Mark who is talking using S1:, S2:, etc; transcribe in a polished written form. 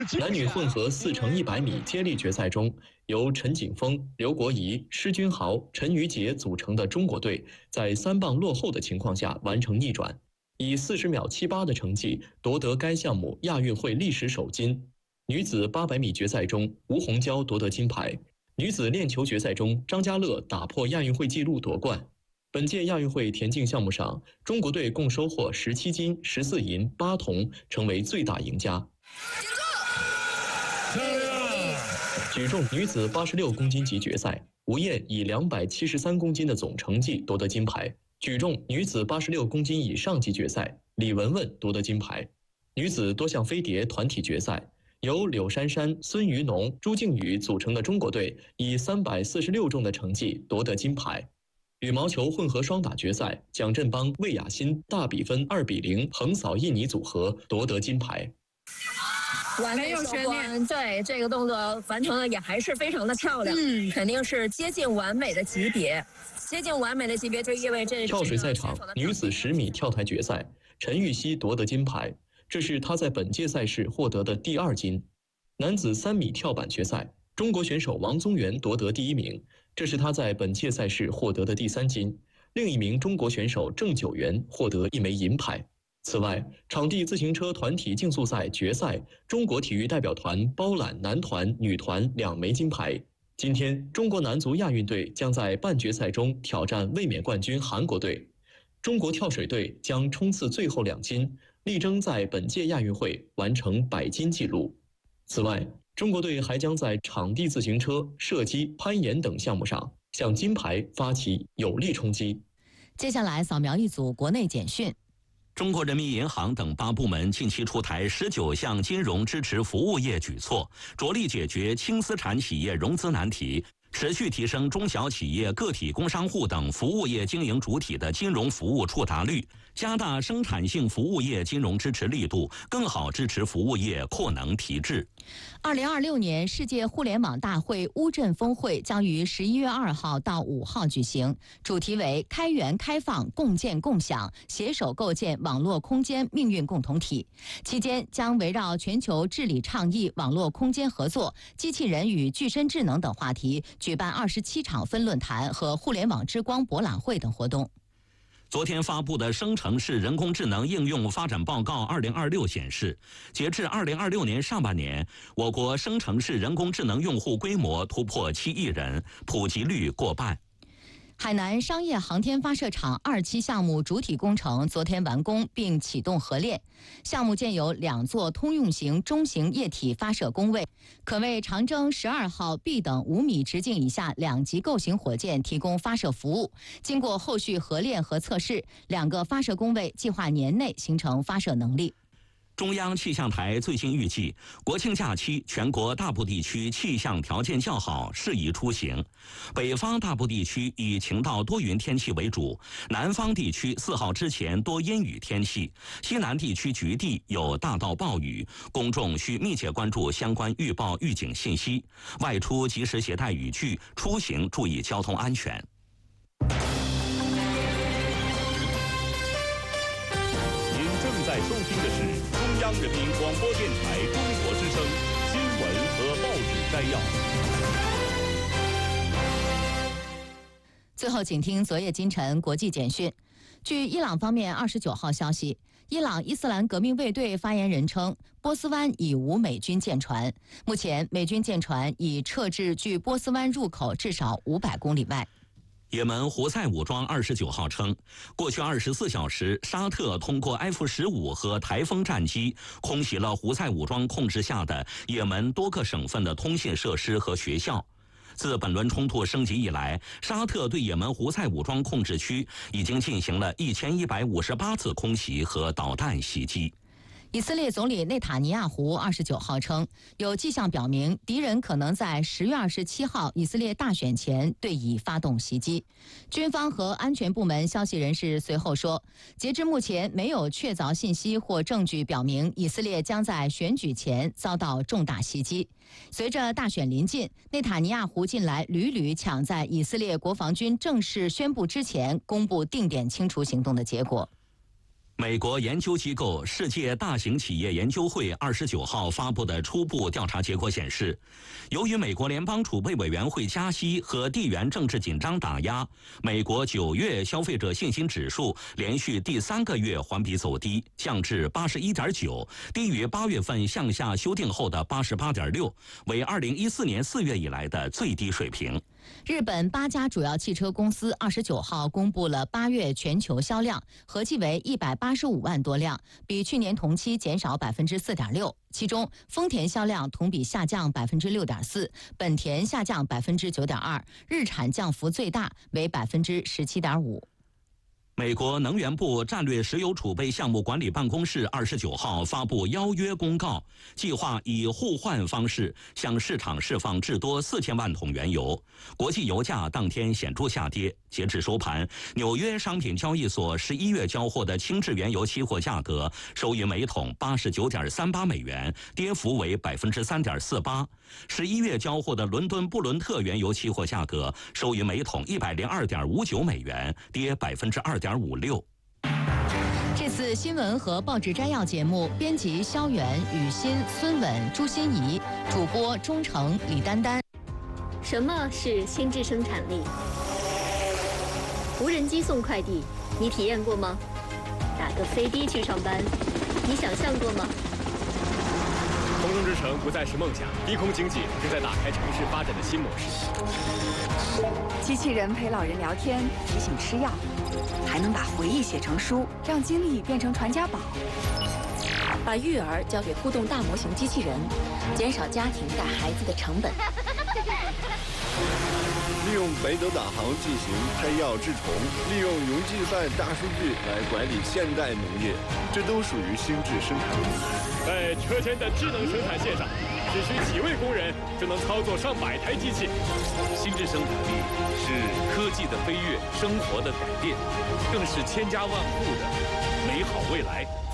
S1: 男女混合4×100米接力决赛中，由陈景峰、刘国仪、施君豪、陈瑜杰组成的中国队，在3棒落后的情况下完成逆转，以40秒78的成绩夺得该项目亚运会历史首金。女子800米决赛中，吴虹娇夺得金牌。女子链球决赛中，张家乐打破亚运会纪录夺冠。本届亚运会田径项目上，中国队共收获17金、14银、8铜，成为最大赢家。举重女子86公斤级决赛，吴燕以273公斤的总成绩夺得金牌。举重女子86公斤以上级决赛，李雯雯夺得金牌。女子多项飞碟团体决赛，由柳珊珊、孙于农、朱静宇组成的中国队以346重的成绩夺得金牌。羽毛球混合双打决赛，蒋振邦、魏雅欣大比分2-0横扫印尼组合，夺得金牌。
S2: 没有悬念，对这个动作完成的也还是非常的漂亮，肯定是接近完美的级别。接近完美的级别就意味着
S1: 跳水赛场女子10米跳台决赛，陈芋汐夺得金牌，这是她在本届赛事获得的第2金。男子3米跳板决赛，中国选手王宗源夺得第1名，这是他在本届赛事获得的第3金。另一名中国选手郑九元获得1枚银牌。此外，场地自行车团体竞速赛决赛，中国体育代表团包揽男团、女团2枚金牌。今天，中国男足亚运队将在半决赛中挑战卫冕冠军韩国队。中国跳水队将冲刺最后2金，力争在本届亚运会完成100金纪录。此外，中国队还将在场地自行车、射击、攀岩等项目上向金牌发起有力冲击。
S3: 接下来扫描一组国内简讯。
S4: 中国人民银行等8部门近期出台19项金融支持服务业举措，着力解决轻资产企业融资难题，持续提升中小企业、个体工商户等服务业经营主体的金融服务触达率，加大生产性服务业金融支持力度，更好支持服务业扩能提质。
S3: 2026年世界互联网大会乌镇峰会将于11月2号到5号举行，主题为开源开放、共建共享，携手构建网络空间命运共同体。期间将围绕全球治理倡议、网络空间合作、机器人与具身智能等话题，举办27场分论坛和互联网之光博览会等活动。
S4: 昨天发布的生成式人工智能应用发展报告2026显示，截至2026年上半年，我国生成式人工智能用户规模突破7亿人，普及率过半。
S3: 海南商业航天发射场2期项目主体工程昨天完工并启动合练，项目建有2座通用型中型液体发射工位，可为长征12号 B 等5米直径以下2级构型火箭提供发射服务。经过后续合练和测试，2个发射工位计划年内形成发射能力。
S4: 中央气象台最新预计，国庆假期全国大部地区气象条件较好，适宜出行。北方大部地区以晴到多云天气为主，南方地区4号之前多阴雨天气，西南地区局地有大到暴雨，公众需密切关注相关预报预警信息，外出及时携带雨具，出行注意交通安全。
S5: 您正在收听的是中央人民广播电台中国之声新闻和报纸摘要。
S3: 最后，请听昨夜今晨国际简讯。据伊朗方面29号消息，伊朗伊斯兰革命卫队发言人称，波斯湾已无美军舰船，目前美军舰船已撤至距波斯湾入口至少500公里外。
S4: 也门胡塞武装29号称，过去24小时，沙特通过 F-15和台风战机空袭了胡塞武装控制下的也门多个省份的通信设施和学校。自本轮冲突升级以来，沙特对也门胡塞武装控制区已经进行了1158次空袭和导弹袭击。
S3: 以色列总理内塔尼亚胡29号称，有迹象表明敌人可能在10月27号以色列大选前对以发动袭击。军方和安全部门消息人士随后说，截至目前没有确凿信息或证据表明以色列将在选举前遭到重大袭击。随着大选临近，内塔尼亚胡近来屡屡抢在以色列国防军正式宣布之前公布定点清除行动的结果。
S4: 美国研究机构世界大型企业研究会29号发布的初步调查结果显示，由于美国联邦储备委员会加息和地缘政治紧张打压，美国9月消费者信心指数连续第3个月环比走低，降至81.9，低于8月份向下修订后的88.6，为2014年4月以来的最低水平。
S3: 日本8家主要汽车公司29号公布了8月全球销量，合计为185万多辆，比去年同期减少4.6%。其中，丰田销量同比下降6.4%，本田下降9.2%，日产降幅最大，为17.5%。
S4: 美国能源部战略石油储备项目管理办公室29号发布邀约公告，计划以互换方式向市场释放至多4000万桶原油。国际油价当天显著下跌，截至收盘，纽约商品交易所11月交货的轻质原油期货价格收于每桶89.38美元，跌幅为3.48%。11月交货的伦敦布伦特原油期货价格收于每桶102.59美元，跌2.56%。
S3: 这次新闻和报纸摘要节目，编辑肖远、雨欣、孙稳、朱欣怡，主播钟诚、李丹丹。
S6: 什么是心智生产力？无人机送快递，你体验过吗？打个飞的去上班，你想象过吗？
S7: 空中之城不再是梦想，低空经济正在打开城市发展的新模式。
S8: 机器人陪老人聊天，提醒吃药，还能把回忆写成书，让经历变成传家宝。
S9: 把育儿交给互动大模型机器人，减少家庭带孩子的成本。
S10: 利用北斗导航进行摘药治虫，利用云计算大数据来管理现代农业，这都属于心智生产力。
S7: 在车间的智能生产线上，只需几位工人就能操作上百台机器。
S5: 心智生产力是科技的飞跃，生活的改变，更是千家万户的美好未来。